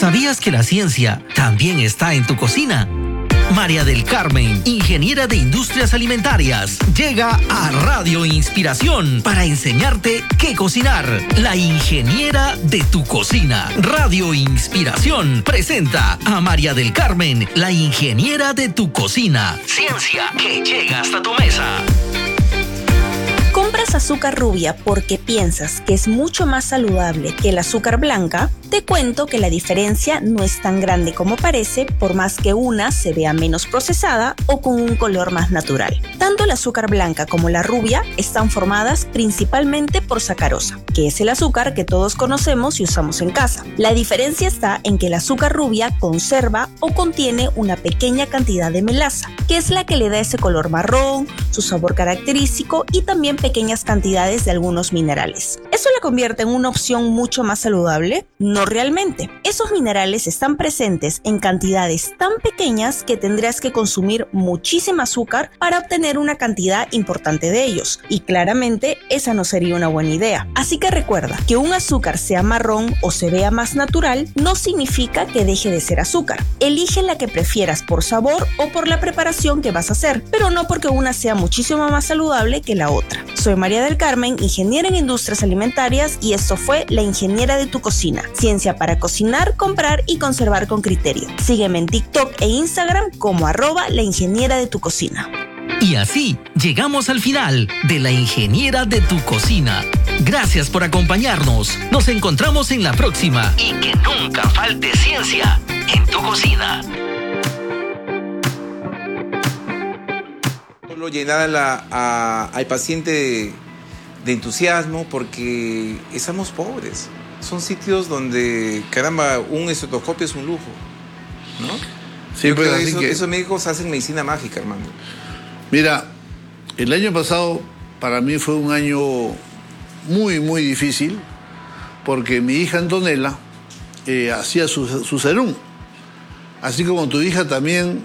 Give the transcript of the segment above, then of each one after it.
¿Sabías que la ciencia también está en tu cocina? María del Carmen, ingeniera de industrias alimentarias, llega a Radio Inspiración para enseñarte qué cocinar. La ingeniera de tu cocina. Radio Inspiración presenta a María del Carmen, la ingeniera de tu cocina. Ciencia que llega hasta tu mesa. ¿Compras azúcar rubia porque piensas que es mucho más saludable que el azúcar blanca? Te cuento que la diferencia no es tan grande como parece, por más que una se vea menos procesada o con un color más natural. Tanto el azúcar blanca como la rubia están formadas principalmente por sacarosa, que es el azúcar que todos conocemos y usamos en casa. La diferencia está en que el azúcar rubia conserva o contiene una pequeña cantidad de melaza, que es la que le da ese color marrón, su sabor característico y también pequeñas cantidades de algunos minerales. ¿Eso la convierte en una opción mucho más saludable? No realmente. Esos minerales están presentes en cantidades tan pequeñas que tendrás que consumir muchísima azúcar para obtener una cantidad importante de ellos. Y claramente esa no sería una buena idea. Así que recuerda que un azúcar sea marrón o se vea más natural no significa que deje de ser azúcar. Elige la que prefieras por sabor o por la preparación que vas a hacer, pero no porque una sea muchísimo más saludable que la otra. Soy María del Carmen, ingeniera en industrias alimentarias, y esto fue La Ingeniera de tu Cocina. Ciencia para cocinar, comprar y conservar con criterio. Sígueme en TikTok e Instagram como @La Ingeniera de tu Cocina. Y así llegamos al final de La Ingeniera de tu Cocina. Gracias por acompañarnos. Nos encontramos en la próxima. Y que nunca falte ciencia en tu cocina. Llenar al paciente de entusiasmo, porque estamos pobres. Son sitios donde, caramba, un estetoscopio es un lujo, ¿no? Sí, pues, así que esos médicos hacen medicina mágica, hermano. Mira, el año pasado para mí fue un año muy, muy difícil, porque mi hija Antonella hacía su serum. Así como tu hija también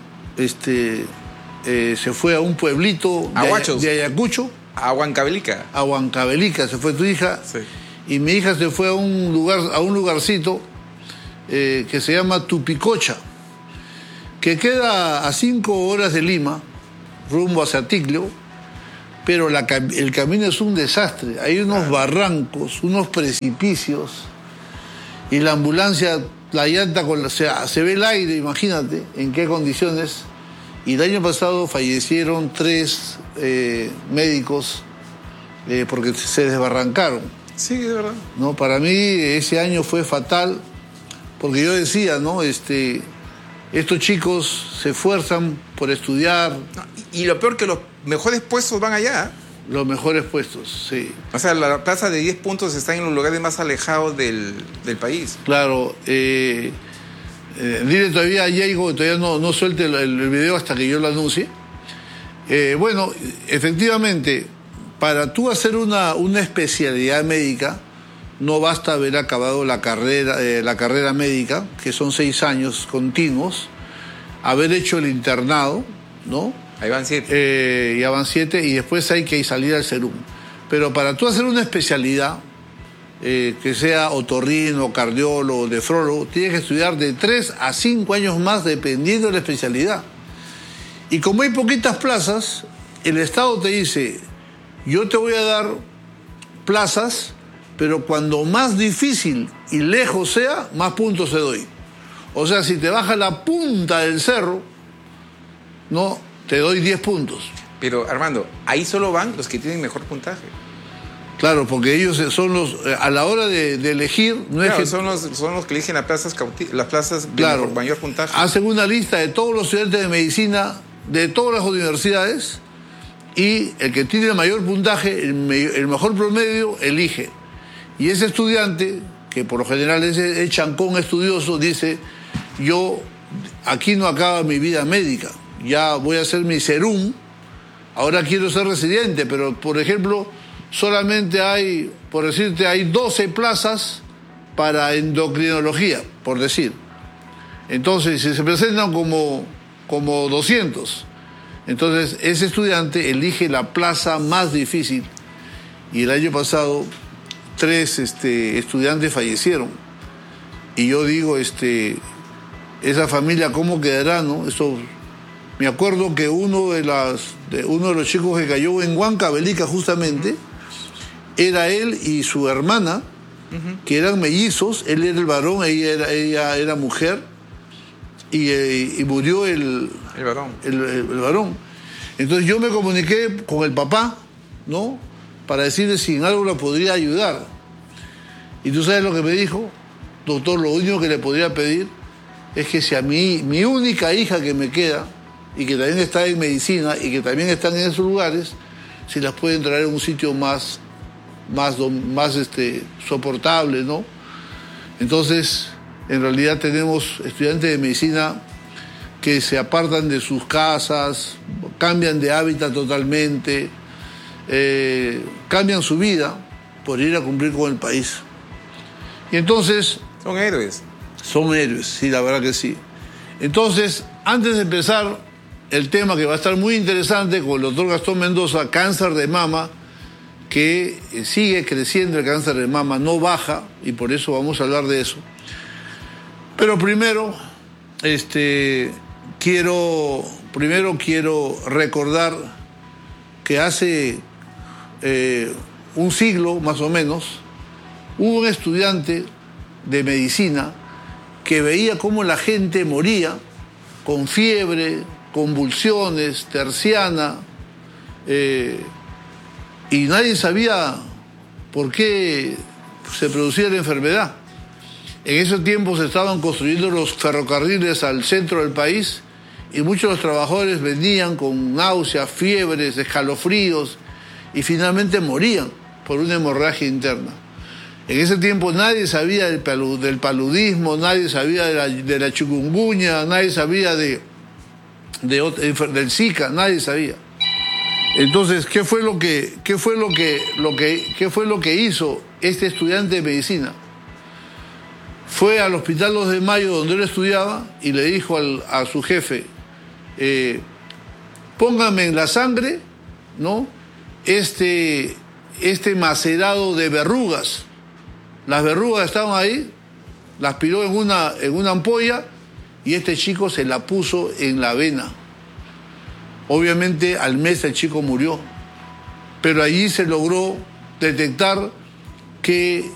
se fue a un pueblito de Ayacucho. A Huancavelica. A Huancavelica se fue tu hija. Sí. Y mi hija se fue a un lugarcito que se llama Tupicocha, que queda a 5 horas de Lima, rumbo hacia Ticlio, pero el camino es un desastre. Hay unos barrancos, unos precipicios, y la ambulancia, la llanta, se ve el aire, imagínate en qué condiciones. Y el año pasado fallecieron 3 médicos porque se desbarrancaron. Sí, de verdad. No, para mí ese año fue fatal, porque yo decía, ¿no? Estos chicos se esfuerzan por estudiar. No, y lo peor, que los mejores puestos van allá. Los mejores puestos, sí. O sea, la plaza de 10 puntos está en los lugares más alejados del país. Claro. Dile todavía a Diego que todavía no suelte el video hasta que yo lo anuncie. Bueno, efectivamente, para tú hacer una especialidad médica, no basta haber acabado la carrera médica, que son 6 años continuos, haber hecho el internado, ¿no? Ahí van 7. Ya van 7, y después hay que salir al serum. Pero para tú hacer una especialidad, que sea otorrino, cardiólogo, nefrólogo, tienes que estudiar de 3 a 5 años más dependiendo de la especialidad. Y como hay poquitas plazas, el Estado te dice: yo te voy a dar plazas, pero cuando más difícil y lejos sea, más puntos te doy. O sea, si te baja la punta del cerro, no, te doy 10 puntos. Pero, Armando, ahí solo van los que tienen mejor puntaje. Claro, porque ellos son los, a la hora de elegir, no claro, es que son los que eligen las plazas claro, de mayor puntaje. Hacen una lista de todos los estudiantes de medicina de todas las universidades, y el que tiene el mayor puntaje, el mejor promedio, elige. Y ese estudiante, que por lo general es el chancón estudioso, dice: yo aquí no acaba mi vida médica, ya voy a hacer mi serum, ahora quiero ser residente, pero por ejemplo solamente hay, por decirte, hay 12 plazas para endocrinología, por decir. Entonces, si se presentan como 200, entonces ese estudiante elige la plaza más difícil. Y el año pasado 3 estudiantes fallecieron. Y yo digo, esa familia, ¿cómo quedará, no? Eso, me acuerdo que uno de los chicos que cayó en Huancavelica, justamente, era él y su hermana, que eran mellizos. Él era el varón, ella era mujer, y murió el varón. Entonces yo me comuniqué con el papá, ¿no?, para decirle si en algo la podría ayudar. Y tú sabes lo que me dijo: doctor, lo único que le podría pedir es que si a mí, mi única hija que me queda, y que también está en medicina, y que también están en esos lugares, si las pueden traer a un sitio más soportable, ¿no? Entonces, en realidad tenemos estudiantes de medicina que se apartan de sus casas, cambian de hábitat totalmente, cambian su vida por ir a cumplir con el país. Y entonces... Son héroes. Son héroes, sí, la verdad que sí. Entonces, antes de empezar el tema, que va a estar muy interesante, con el doctor Gastón Mendoza, cáncer de mama, que sigue creciendo el cáncer de mama, no baja, y por eso vamos a hablar de eso. Pero primero quiero recordar que hace un siglo, más o menos, hubo un estudiante de medicina que veía cómo la gente moría con fiebre, convulsiones, terciana, y nadie sabía por qué se producía la enfermedad. En ese tiempo se estaban construyendo los ferrocarriles al centro del país y muchos de los trabajadores venían con náuseas, fiebres, escalofríos y finalmente morían por una hemorragia interna. En ese tiempo nadie sabía del paludismo, nadie sabía de la chikungunya, nadie sabía del Zika, nadie sabía. Entonces, ¿qué fue lo que hizo este estudiante de medicina? Fue al Hospital 2 de Mayo, donde él estudiaba, y le dijo a su jefe: póngame en la sangre, ¿no?, este macerado de verrugas. Las verrugas estaban ahí, las piró en una ampolla, y este chico se la puso en la vena. Obviamente al mes el chico murió, pero allí se logró detectar que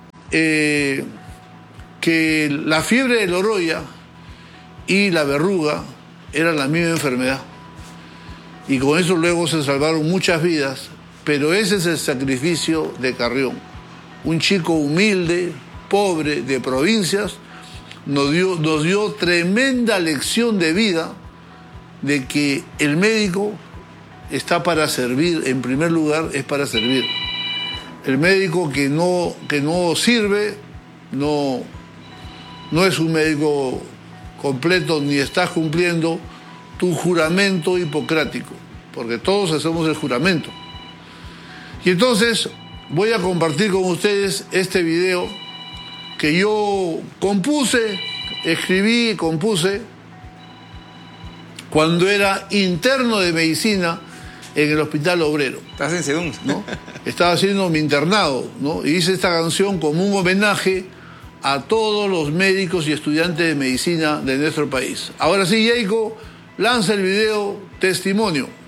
la fiebre de Loroya y la verruga eran la misma enfermedad. Y con eso luego se salvaron muchas vidas, pero ese es el sacrificio de Carrión. Un chico humilde, pobre, de provincias, nos dio tremenda lección de vida, de que el médico está para servir, en primer lugar es para servir. El médico que no sirve no es un médico completo, ni estás cumpliendo tu juramento hipocrático, porque todos hacemos el juramento. Y entonces voy a compartir con ustedes este video que yo escribí y compuse cuando era interno de medicina en el Hospital Obrero. Estás en Sedún, ¿no? Estaba haciendo mi internado, ¿no? Y hice esta canción como un homenaje a todos los médicos y estudiantes de medicina de nuestro país. Ahora sí, Yeiko, lanza el video Testimonio.